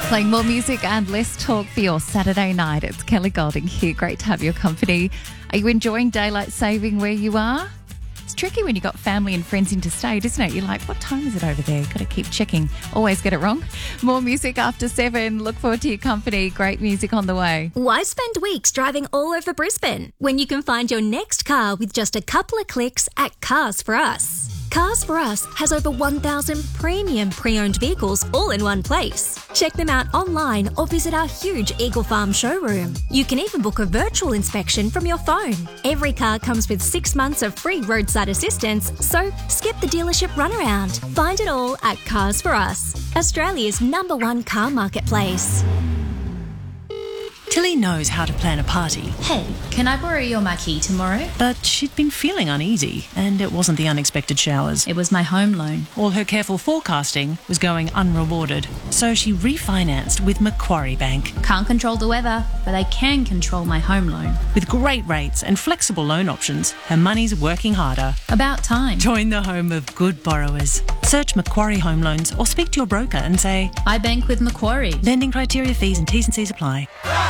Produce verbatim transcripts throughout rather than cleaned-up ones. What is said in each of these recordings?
Playing more music and less talk for your Saturday night. It's Kelly Golding here. Great to have your company. Are you enjoying daylight saving where you are? It's tricky when you've got family and friends interstate, isn't it? You're like, what time is it over there? Got to keep checking. Always get it wrong. More music after seven. Look forward to your company. Great music on the way. Why spend weeks driving all over Brisbane when you can find your next car with just a couple of clicks at Cars for Us? Cars for Us has over one thousand premium pre-owned vehicles all in one place. Check them out online or visit our huge Eagle Farm showroom. You can even book a virtual inspection from your phone. Every car comes with six months of free roadside assistance, so skip the dealership runaround. Find it all at Cars for Us, Australia's number one car marketplace. Tilly knows how to plan a party. Hey, can I borrow your marquee tomorrow? But she'd been feeling uneasy, and it wasn't the unexpected showers. It was my home loan. All her careful forecasting was going unrewarded. So she refinanced with Macquarie Bank. Can't control the weather, but I can control my home loan. With great rates and flexible loan options, her money's working harder. About time. Join the home of good borrowers. Search Macquarie Home Loans or speak to your broker and say, I bank with Macquarie. Lending criteria, fees and T's and C's apply.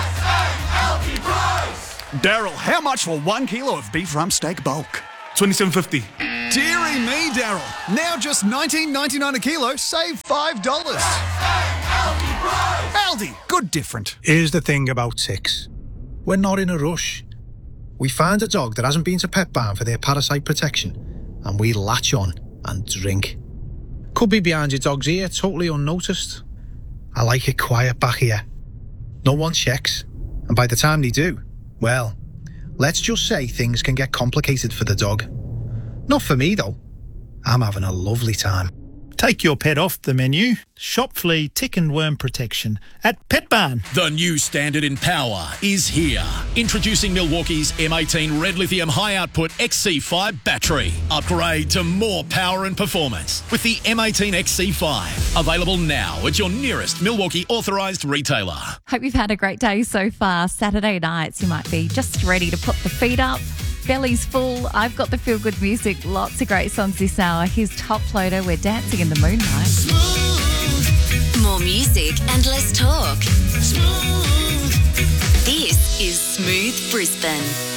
Daryl, how much for one kilo of beef rump steak bulk? twenty-seven fifty. Deary me, Daryl. Now just nineteen ninety-nine a kilo, save five dollars. Aldi, good different. Here's the thing about ticks. We're not in a rush. We find a dog that hasn't been to Pet Barn for their parasite protection, and we latch on and drink. Could be behind your dog's ear, totally unnoticed. I like it quiet back here. No one checks, and by the time they do, well, let's just say things can get complicated for the dog. Not for me, though. I'm having a lovely time. Take your pet off the menu. Shop flea, tick and worm protection at Pet Barn. The new standard in power is here. Introducing Milwaukee's M eighteen Red Lithium High Output X C five battery. Upgrade to more power and performance with the M eighteen X C five. Available now at your nearest Milwaukee authorised retailer. Hope you've had a great day so far. Saturday nights, you might be just ready to put the feet up. Belly's full. I've got the feel-good music. Lots of great songs this hour. Here's Top Loader. We're dancing in the moonlight. Smooth. More music and less talk. Smooth. This is Smooth Brisbane.